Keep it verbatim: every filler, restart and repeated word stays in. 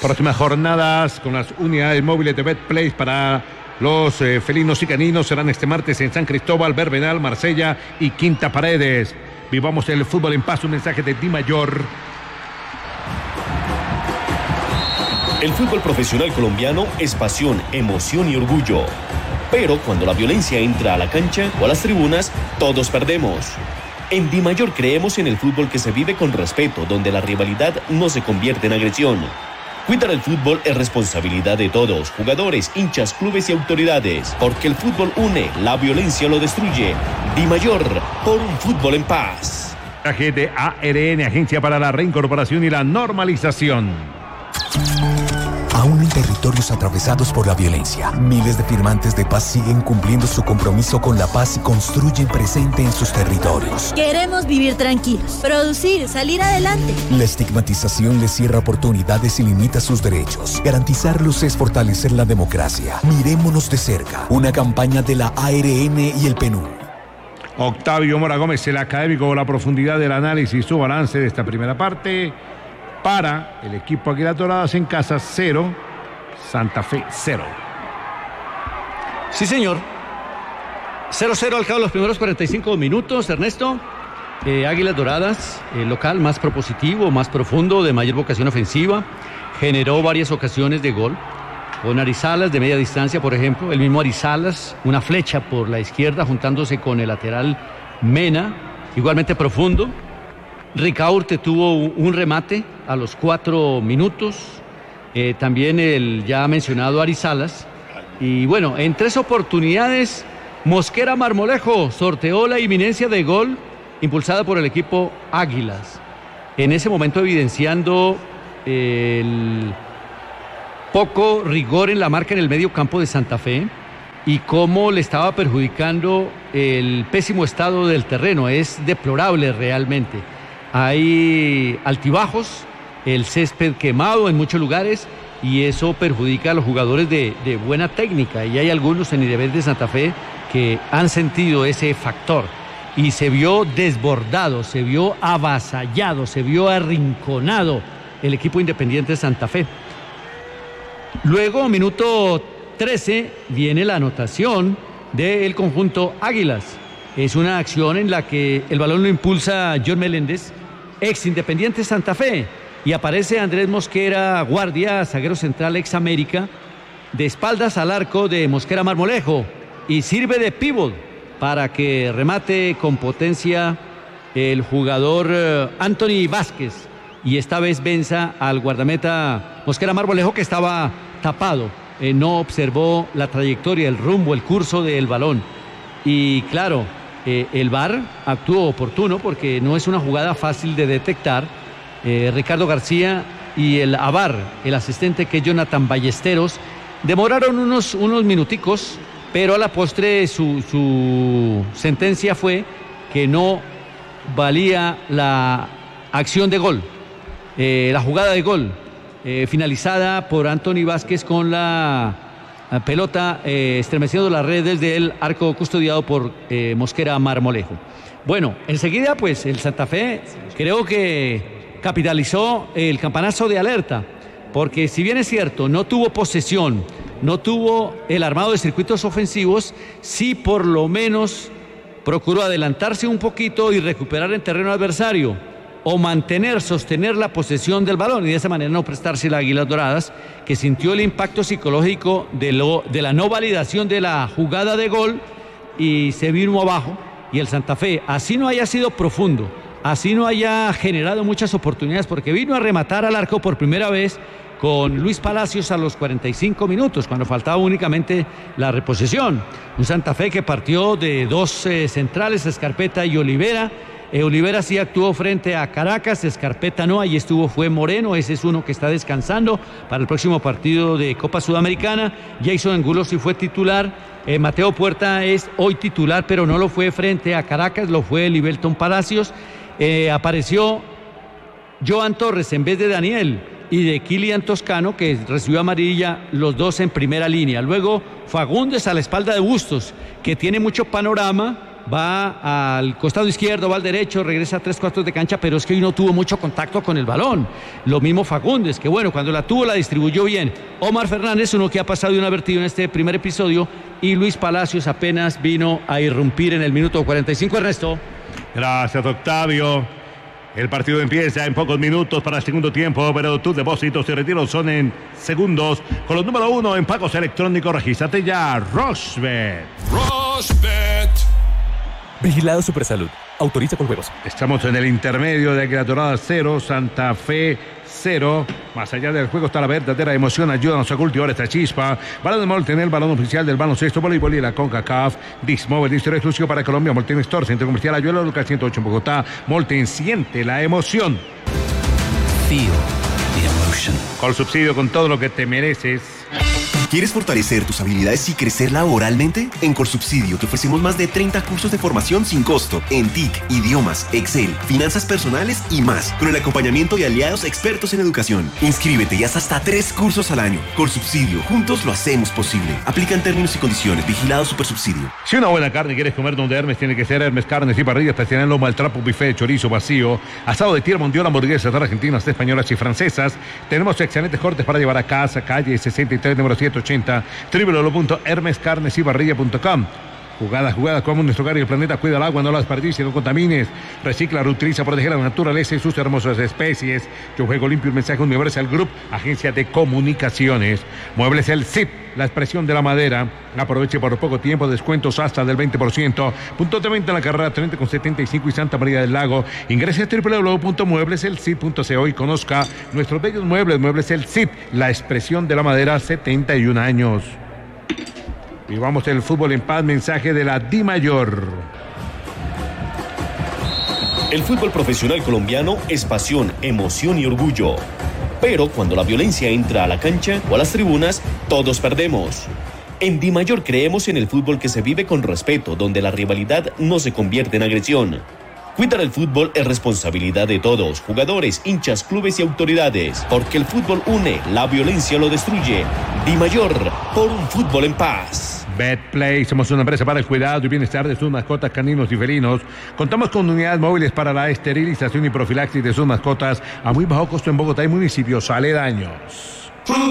Próximas jornadas con las unidades móviles de Betplay para los eh, felinos y caninos serán este martes en San Cristóbal, Verbenal, Marsella y Quinta Paredes. Vivamos el fútbol en paz, un mensaje de Di Mayor. El fútbol profesional colombiano es pasión, emoción y orgullo. Pero cuando la violencia entra a la cancha o a las tribunas, todos perdemos. En Di Mayor creemos en el fútbol que se vive con respeto, donde la rivalidad no se convierte en agresión. Cuidar el fútbol es responsabilidad de todos, jugadores, hinchas, clubes y autoridades, porque el fútbol une, la violencia lo destruye. Di Mayor, por un fútbol en paz. De A R N, Agencia para la Reincorporación y la Normalización. Aún en territorios atravesados por la violencia, miles de firmantes de paz siguen cumpliendo su compromiso con la paz y construyen presente en sus territorios. Queremos vivir tranquilos, producir, salir adelante. La estigmatización les cierra oportunidades y limita sus derechos. Garantizarlos es fortalecer la democracia. Mirémonos de cerca. Una campaña de la A R N y el P N U. Octavio Mora Gómez, el académico, con la profundidad del análisis y su balance de esta primera parte. Para el equipo Águilas Doradas en casa, cero, Santa Fe cero. Sí, señor. cero cero al cabo de los primeros cuarenta y cinco minutos, Ernesto. Eh, Águilas Doradas, el local más propositivo, más profundo, de mayor vocación ofensiva. Generó varias ocasiones de gol. Con Arizalas de media distancia, por ejemplo. El mismo Arizalas, una flecha por la izquierda, juntándose con el lateral Mena, igualmente profundo. Ricaurte tuvo un remate a los cuatro minutos, eh, también el ya mencionado Arizalas, y bueno, en tres oportunidades Mosquera Marmolejo sorteó la inminencia de gol impulsada por el equipo Águilas, en ese momento evidenciando el poco rigor en la marca en el medio campo de Santa Fe y cómo le estaba perjudicando el pésimo estado del terreno. Es deplorable realmente. Hay altibajos, el césped quemado en muchos lugares y eso perjudica a los jugadores de, de buena técnica, y hay algunos en Independiente de Santa Fe que han sentido ese factor y se vio desbordado, se vio avasallado, se vio arrinconado el equipo Independiente de Santa Fe. Luego, minuto trece, viene la anotación del conjunto Águilas. Es una acción en la que el balón lo impulsa John Meléndez, ex Independiente Santa Fe, y aparece Andrés Mosquera Guardia, zaguero central ex América, de espaldas al arco de Mosquera Marmolejo, y sirve de pívot para que remate con potencia el jugador Anthony Vázquez, y esta vez venza al guardameta Mosquera Marmolejo, que estaba tapado, eh, no observó la trayectoria, el rumbo, el curso del balón, y claro, Eh, el V A R actuó oportuno porque no es una jugada fácil de detectar. Eh, Ricardo García y el A V A R, el asistente, que es Jonathan Ballesteros, demoraron unos, unos minuticos, pero a la postre su, su sentencia fue que no valía la acción de gol, eh, la jugada de gol, eh, finalizada por Anthony Vázquez con la La pelota eh, estremeciendo las redes del arco custodiado por eh, Mosquera Marmolejo. Bueno, enseguida pues el Santa Fe creo que capitalizó el campanazo de alerta, porque si bien es cierto, no tuvo posesión, no tuvo el armado de circuitos ofensivos, sí por lo menos procuró adelantarse un poquito y recuperar en terreno adversario, o mantener, sostener la posesión del balón, y de esa manera no prestarse a Águilas Doradas, que sintió el impacto psicológico de, lo, de la no validación de la jugada de gol y se vino abajo. Y el Santa Fe, así no haya sido profundo, así no haya generado muchas oportunidades, porque vino a rematar al arco por primera vez con Luis Palacios a los cuarenta y cinco minutos, cuando faltaba únicamente la reposición. Un Santa Fe que partió de dos eh, centrales, Escarpeta y Olivera. Eh, Olivera sí actuó frente a Caracas, Escarpeta no, ahí estuvo, fue Moreno, ese es uno que está descansando para el próximo partido de Copa Sudamericana. Jason Angulo sí fue titular, eh, Mateo Puerta es hoy titular, pero no lo fue frente a Caracas, lo fue Libelton Palacios. Eh, apareció Joan Torres en vez de Daniel, y de Kilian Toscano, que recibió amarilla, los dos en primera línea. Luego Fagundes a la espalda de Bustos, que tiene mucho panorama va al costado izquierdo, va al derecho, regresa a tres cuartos de cancha, pero es que hoy no tuvo mucho contacto con el balón. Lo mismo Fagundes, que bueno, cuando la tuvo la distribuyó bien. Omar Fernández, uno que ha pasado inadvertido en este primer episodio, y Luis Palacios apenas vino a irrumpir en el minuto cuarenta y cinco. Ernesto. Gracias, Octavio. El partido empieza en pocos minutos para el segundo tiempo, pero tus depósitos y retiros son en segundos. Con los número uno en pagos electrónicos, regístrate ya, Rochebet. Rochebet. Vigilado Supersalud. Autoriza con juegos. Estamos en el intermedio de Águila Dorada cero, Santa Fe cero. Más allá del juego está la verdadera emoción. Ayúdanos a cultivar esta chispa. Balón de Molten, el balón oficial del baloncesto, voleibol y la CONCACAF. Dismóvil, distribuidor exclusivo para Colombia. Molten Store, Centro Comercial Ayuela, local ciento ocho en Bogotá. Molten, siente la emoción. Feel the emotion. Con subsidio, con todo lo que te mereces. ¿Quieres fortalecer tus habilidades y crecer laboralmente? En Corsubsidio te ofrecemos más de treinta cursos de formación sin costo en T I C, idiomas, Excel, finanzas personales y más, con el acompañamiento de aliados expertos en educación. Inscríbete y haz hasta tres cursos al año. Corsubsidio, juntos lo hacemos posible. Aplican términos y condiciones. Vigilado Supersubsidio. Si una buena carne quieres comer donde Hermes, tiene que ser Hermes Carnes y Parrillas. Te tienen lomo al trapo, buffet de chorizo vacío, asado de tierra, mondiola, hamburguesas argentinas, españolas y francesas. Tenemos excelentes cortes para llevar a casa. Calle sesenta y tres, número ciento ochenta, doble u doble u doble u punto hermes carnes y parrilla punto com. Jugada, jugada, como nuestro hogar y el planeta. Cuida el agua, no las desperdicies, no contamines. Recicla, reutiliza, protege la naturaleza y sus hermosas especies. Yo juego limpio, un mensaje Universal Group, agencia de comunicaciones. Muebles El Cid, la expresión de la madera. Aproveche por poco tiempo, descuentos hasta del veinte por ciento. Punto de venta en la carrera treinta con setenta y cinco y Santa María del Lago. Ingrese a doble u doble u doble u punto muebles el cid punto co y conozca nuestros bellos muebles. Muebles El Cid, la expresión de la madera, setenta y un años. Vivamos el fútbol en paz, mensaje de la DIMAYOR. El fútbol profesional colombiano es pasión, emoción y orgullo. Pero cuando la violencia entra a la cancha o a las tribunas, todos perdemos. En DIMAYOR creemos en el fútbol que se vive con respeto, donde la rivalidad no se convierte en agresión. Cuidar el fútbol es responsabilidad de todos, jugadores, hinchas, clubes y autoridades, porque el fútbol une, la violencia lo destruye. DIMAYOR, por un fútbol en paz. Betplay, somos una empresa para el cuidado y bienestar de sus mascotas caninos y felinos. Contamos con unidades móviles para la esterilización y profilaxis de sus mascotas a muy bajo costo en Bogotá y municipios aledaños.